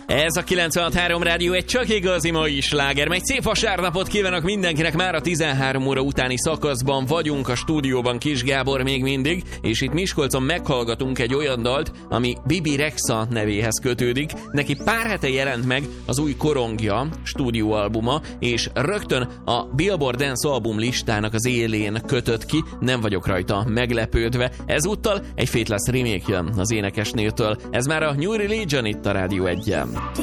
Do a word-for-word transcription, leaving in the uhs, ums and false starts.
Ez a kilencvenhat három Rádió egy csak igazi mai sláger. Egy szép vasárnapot kívánok mindenkinek, már a tizenhárom óra utáni szakaszban vagyunk, a stúdióban Kis Gábor még mindig, és itt Miskolcon meghallgatunk egy olyan dalt, ami Bibi Rexha nevéhez kötődik. Neki pár hete jelent meg az új Korongja stúdióalbuma, és rögtön a Billboard Dance album listának az élén kötött ki, nem vagyok rajta meglepődve. Ezúttal egy Faithless remake jön az énekesnétől. Ez már a New Religion itt a Rádió egyen.